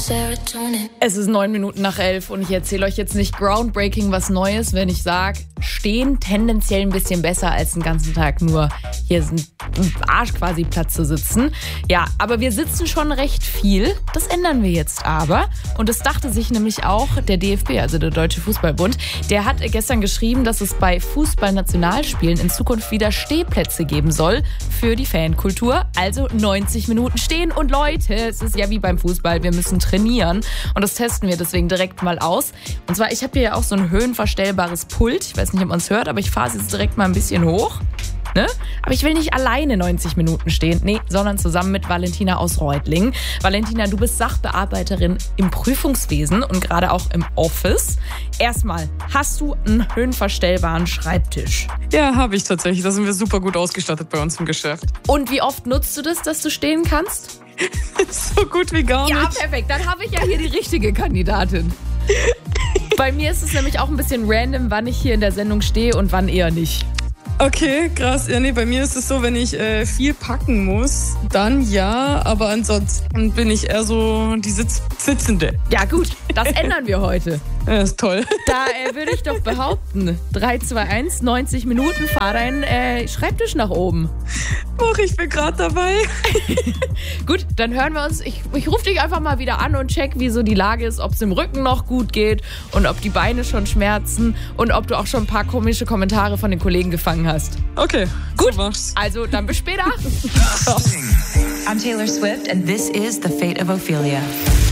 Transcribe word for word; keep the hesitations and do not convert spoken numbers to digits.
Es ist neun Minuten nach elf und ich erzähle euch jetzt nicht groundbreaking was Neues, wenn ich sage, stehen tendenziell ein bisschen besser als den ganzen Tag nur hier ist ein Arsch quasi Platz zu sitzen. Ja, aber wir sitzen schon recht viel. Das ändern wir jetzt aber. Und das dachte sich nämlich auch der D F B, also der Deutsche Fußballbund. Der hat gestern geschrieben, dass es bei Fußballnationalspielen in Zukunft wieder Stehplätze geben soll für die Fankultur. Also neunzig Minuten stehen. Und Leute, es ist ja wie beim Fußball, wir müssen trainieren. Und das testen wir deswegen direkt mal aus. Und zwar, ich habe hier ja auch so ein höhenverstellbares Pult. Ich weiß nicht, ob man es hört, aber ich fahre es jetzt direkt mal ein bisschen hoch. Ne? Aber ich will nicht alleine neunzig Minuten stehen, nee, sondern zusammen mit Valentina aus Reutlingen. Valentina, du bist Sachbearbeiterin im Prüfungswesen und gerade auch im Office. Erstmal, hast du einen höhenverstellbaren Schreibtisch? Ja, habe ich tatsächlich. Da sind wir super gut ausgestattet bei uns im Geschäft. Und wie oft nutzt du das, dass du stehen kannst? So gut wie gar nicht. Ja, perfekt. Dann habe ich ja hier die richtige Kandidatin. Bei mir ist es nämlich auch ein bisschen random, wann ich hier in der Sendung stehe und wann eher nicht. Okay, krass. Ja, nee, bei mir ist es so, wenn ich äh, viel packen muss, dann ja, aber ansonsten bin ich eher so die Sitz- Sitzende. Ja gut, das ändern wir heute. Ja, ist toll. Da äh, würde ich doch behaupten, drei, zwei, eins, neunzig Minuten, fahr deinen äh, Schreibtisch nach oben. Och, ich bin gerade dabei. Gut, dann hören wir uns. Ich, ich rufe dich einfach mal wieder an und check, wie so die Lage ist, ob es im Rücken noch gut geht und ob die Beine schon schmerzen und ob du auch schon ein paar komische Kommentare von den Kollegen gefangen hast. Okay, gut. So mach's. Also, dann bis später. I'm Taylor Swift and this is The Fate of Ophelia.